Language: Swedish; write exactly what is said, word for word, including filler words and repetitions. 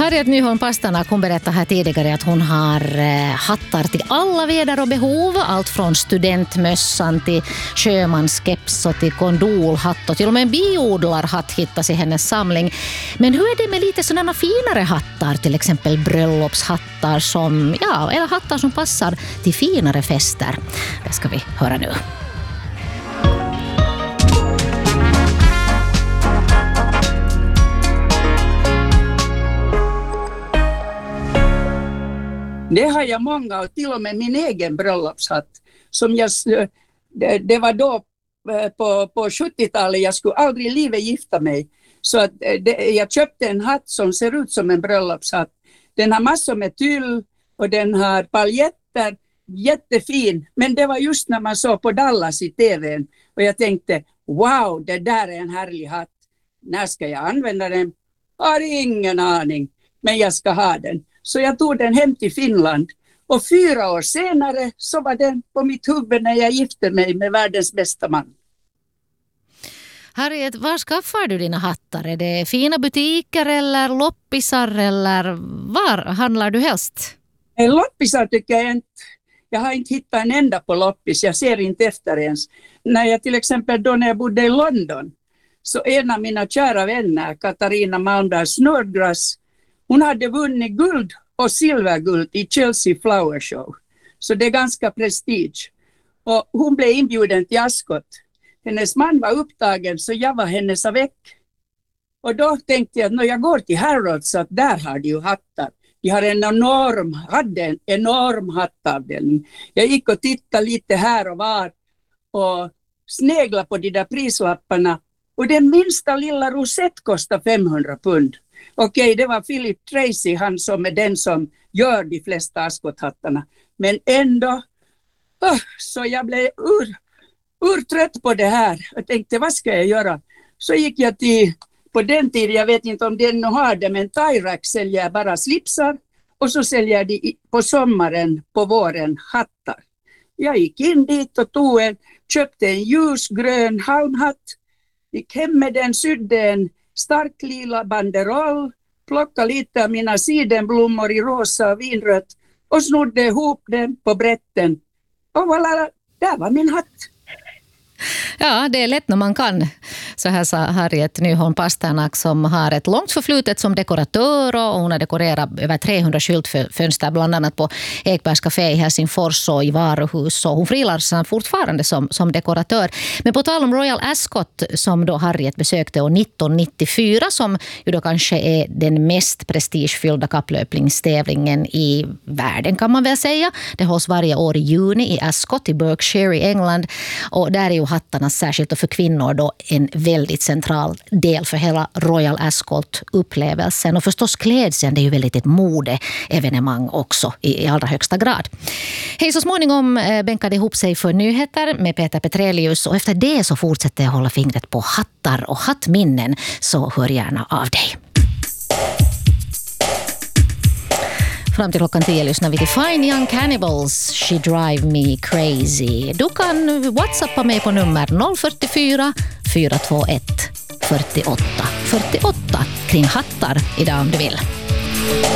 Harriet Nyholm Pasternak, hon berättade här tidigare att hon har eh, hattar till alla väder och behov. Allt från studentmössan till sjömanskeps och till kondolhatt och till och med en biodlarhatt hittas i hennes samling. Men hur är det med lite sådana finare hattar, till exempel bröllopshattar som, ja, eller hattar som passar till finare fester? Det ska vi höra nu. Det har jag många, och till och med min egen bröllopshatt. Som jag, det, det var då på, på sjuttiotalet, jag skulle aldrig i livet gifta mig. Så att det, jag köpte en hatt som ser ut som en bröllopshatt. Den har massor med tyll och den har paljetter, jättefin. Men det var just när man såg på Dallas i tvn. Och jag tänkte, wow, det där är en härlig hatt. När ska jag använda den? Har ingen aning, men jag ska ha den. Så jag tog den hem till Finland, och fyra år senare så var den på mitt huvud när jag gifte mig med världens bästa man. Harriet, var skaffar du dina hattar? Är det fina butiker eller loppisar, eller var handlar du helst? Loppisar tycker jag inte. Jag har inte hittat en enda på loppis, jag ser inte efter ens. När jag till exempel då när jag bodde i London, så en av mina kära vänner, Katarina Malmberg Snodgrass, hon hade vunnit guld och silverguld i Chelsea Flower Show. Så det är ganska prestige. Och hon blev inbjuden till Ascot. Hennes man var upptagen, så jag var hennes avec. Och då tänkte jag att när jag går till Harrods, så att där har de ju hattar. De har en enorm, hade en enorm hattavdelning. Jag gick och tittade lite här och var och sneglade på de där prislapparna. Och den minsta lilla rosett kostar femhundra pund. Okej, det var Philip Tracy, han som är den som gör de flesta Ascot-hattarna. Men ändå, oh, så jag blev ur, urtrött på det här. Jag tänkte, vad ska jag göra? Så gick jag till, på den tiden, jag vet inte om den nu har det, men Tyrax säljer bara slipsar. Och så säljer de på sommaren, på våren, hattar. Jag gick in dit och tog en, köpte en ljusgrön halmhatt. Gick hem med den, sydde en stark lila banderoll, plockade lite av mina sidenblommor i rosa och vinrött och snodde ihop den på brätten. Och voilà, där var min hatt. Ja, det är lätt när man kan. Så här sa Harriet Nyholm Pasternak, som har ett långt förflutet som dekoratör, och hon har dekorerat över trehundra skyltfönster bland annat på Ekbergs Café i Helsingfors och i varuhus, och hon frilansar fortfarande som, som dekoratör. Men på tal om Royal Ascot, som då Harriet besökte år nittonhundranittiofyra, som ju då kanske är den mest prestigefyllda kapplöpningstävlingen i världen, kan man väl säga. Det hålls varje år i juni i Ascot i Berkshire i England, och där är ju hattarna, särskilt och för kvinnor, då en väldigt central del för hela Royal Ascot-upplevelsen. Och förstås klädseln, det är ju väldigt ett modeevenemang också i, i allra högsta grad. Hej, så småningom eh, bänkade ihop sig för nyheter med Peter Petrelius, och efter det så fortsätter jag hålla fingret på hattar och hattminnen, så hör gärna av dig. Fram till klockan tio lyssnar vi till Fine Young Cannibals, She Drive Me Crazy. Du kan whatsappa mig på nummer noll fyra fyra, fyra två ett, fyrtioåtta fyrtioåtta kring hattar idag om du vill.